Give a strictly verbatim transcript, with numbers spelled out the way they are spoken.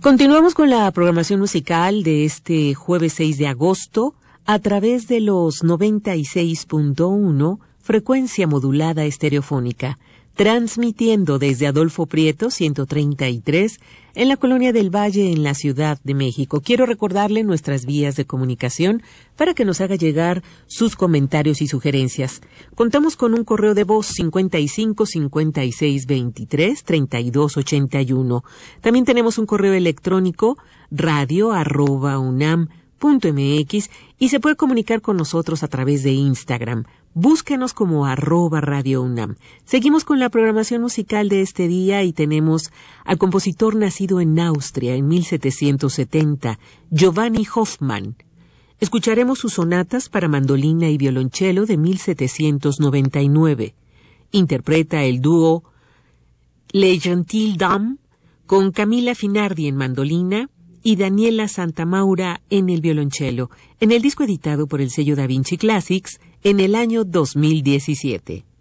Continuamos con la programación musical de este jueves seis de agosto a través de los noventa y seis punto uno frecuencia modulada estereofónica, transmitiendo desde Adolfo Prieto ciento treinta y tres en la Colonia del Valle en la Ciudad de México. Quiero recordarle nuestras vías de comunicación para que nos haga llegar sus comentarios y sugerencias. Contamos con un correo de voz cincuenta y cinco cincuenta y seis veintitrés treinta y dos ochenta y uno. También tenemos un correo electrónico radio arroba unam punto mx y se puede comunicar con nosotros a través de Instagram. Búsquenos como arroba Radio UNAM. Seguimos con la programación musical de este día y tenemos al compositor nacido en Austria en mil setecientos setenta, Giovanni Hoffmann. Escucharemos sus sonatas para mandolina y violonchelo de mil setecientos noventa y nueve. Interpreta el dúo Les Gentils Dames con Camila Finardi en mandolina y Daniela Santamaura en el violonchelo, en el disco editado por el sello Da Vinci Classics en el año dos mil diecisiete.